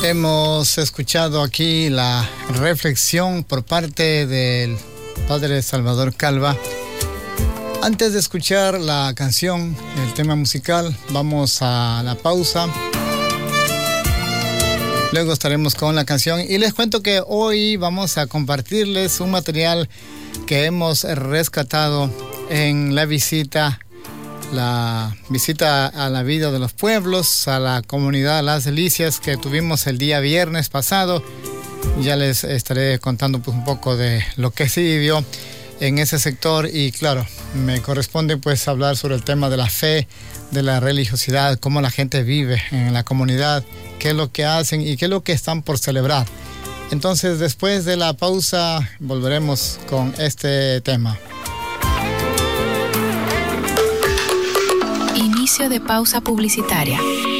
Hemos escuchado aquí la reflexión por parte del padre Salvador Calva. Antes de escuchar la canción, el tema musical, vamos a la pausa. Luego estaremos con la canción y les cuento que hoy vamos a compartirles un material que hemos rescatado en la visita a la vida de los pueblos, a la comunidad Las Delicias que tuvimos el día viernes pasado. Ya les estaré contando pues un poco de lo que se vivió en ese sector y claro, me corresponde pues hablar sobre el tema de la fe, de la religiosidad, cómo la gente vive en la comunidad, qué es lo que hacen y qué es lo que están por celebrar. Entonces, después de la pausa, volveremos con este tema. Inicio de pausa publicitaria.